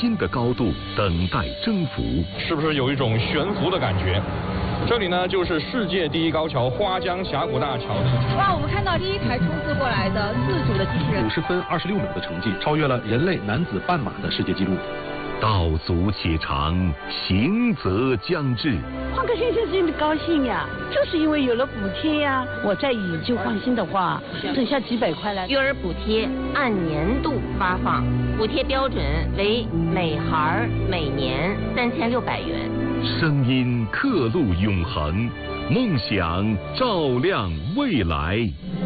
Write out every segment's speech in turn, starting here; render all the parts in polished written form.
新的高度等待征服。 是不是有一种悬浮的感觉？这里呢，就是世界第一高桥花江峡谷大桥。 哇，我们看到第一台冲刺过来的自主的机器人， 50分26秒的成绩，超越了人类男子半马的世界纪录。 道阻且长，行则将至。 换个先生真的高兴呀，就是因为有了补贴呀。我再以旧换新的话，省下几百块来。 育儿补贴按年度发放，补贴标准为每孩每年3600元。 声音刻录永恒，梦想照亮未来。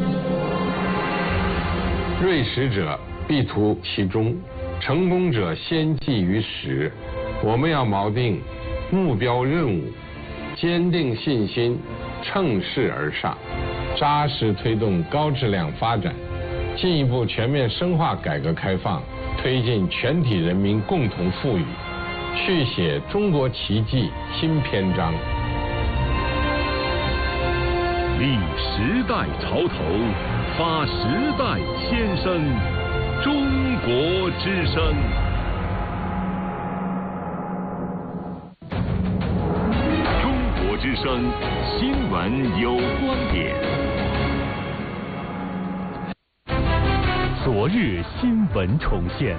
锐实者必图其中，成功者先记于始。我们要锚定目标任务，坚定信心，乘势而上，扎实推动高质量发展，进一步全面深化改革开放，推进全体人民共同富裕，续写中国奇迹新篇章。 立时代潮头，发时代先声，中国之声。中国之声新闻有观点。昨日新闻重现。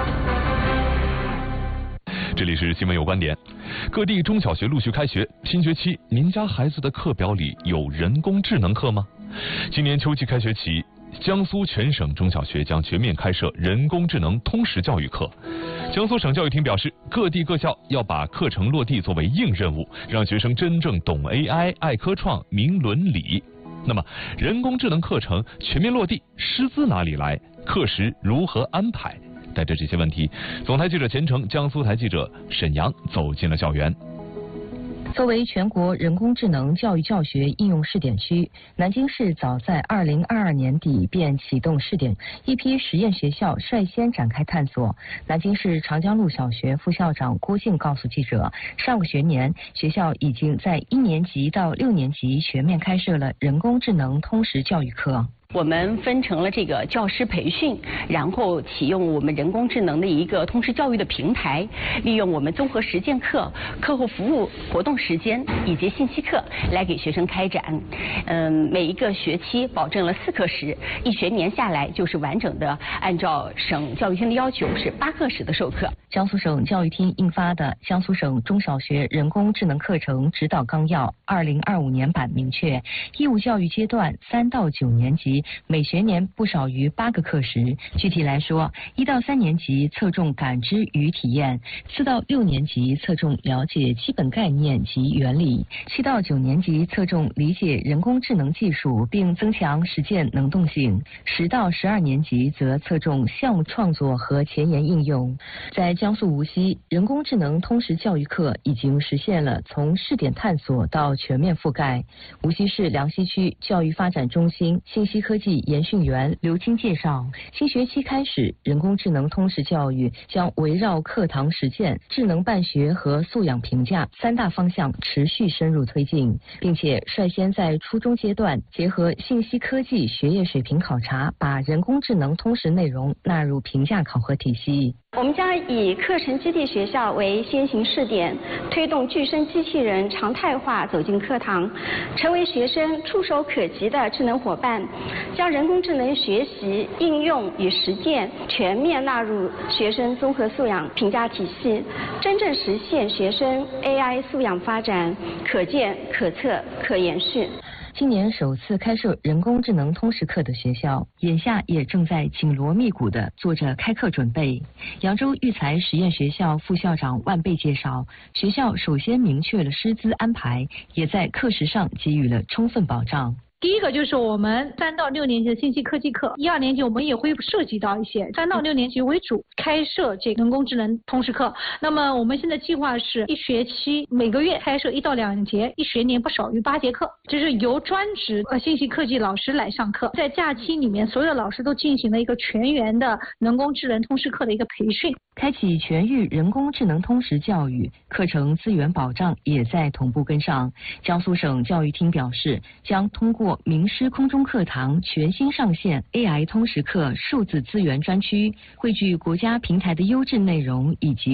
这里是新闻有观点。各地中小学陆续开学，新学期您家孩子的课表里有人工智能课吗？今年秋季开学起，江苏全省中小学将全面开设人工智能通识教育课。江苏省教育厅表示，各地各校要把课程落地作为硬任务，让学生真正懂 AI、爱科创、明伦理。那么，人工智能课程全面落地，师资哪里来？课时如何安排？带着这些问题，总台记者钱程、江苏台记者沈阳走进了校园。 作为全国人工智能教育教学应用试点区，南京市早在2022年底便启动试点，一批实验学校率先展开探索。南京市长江路小学副校长郭静告诉记者，上个学年学校已经在1年级到6年级全面开设了人工智能通识教育课。 我们分成了这个教师培训，然后启用我们人工智能的一个通识教育的平台，利用我们综合实践课、课后服务活动时间以及信息课来给学生开展。每一个学期保证了4课时，一学年下来就是完整的按照省教育厅的要求是8课时的授课。 江苏省教育厅印发的《江苏省中小学人工智能课程指导纲要》2025年版明确，义务教育阶段3到9年级每学年不少于8个课时。具体来说，1到3年级侧重感知与体验，4到6年级侧重了解基本概念及原理，7到9年级侧重理解人工智能技术并增强实践能动性，10到12年级则侧重项目创作和前沿应用。在江苏无锡，人工智能通识教育课已经实现了从试点探索到全面覆盖。无锡市梁溪区教育发展中心信息科技研训员刘青介绍，新学期开始，人工智能通识教育将围绕课堂实践、智能办学和素养评价3大方向持续深入推进，并且率先在初中阶段结合信息科技学业水平考察，把人工智能通识内容纳入评价考核体系。 我们将以课程基地学校为先行试点，推动具身机器人常态化走进课堂，成为学生触手可及的智能伙伴，将人工智能学习、应用与实践全面纳入学生综合素养评价体系，真正实现学生 AI 素养发展可见、可测、可延续。 今年首次开设人工智能通识课的学校，眼下也正在紧锣密鼓地做着开课准备。扬州育才实验学校副校长万贝介绍，学校首先明确了师资安排，也在课时上给予了充分保障。 第一个就是我们3到6年级的信息科技课，1、2年级我们也会涉及到一些，3到6年级为主开设这个人工智能通识课。那么我们现在计划是1学期每个月开设1到2节，一学年不少于8节课，这是由专职信息科技老师来上课。在假期里面，所有的老师都进行了一个全员的人工智能通识课的一个培训。 开启全域人工智能通识教育，课程资源保障也在同步跟上。江苏省教育厅表示，将通过名师空中课堂全新上线 AI 通识课数字资源专区，汇聚国家平台的优质内容以及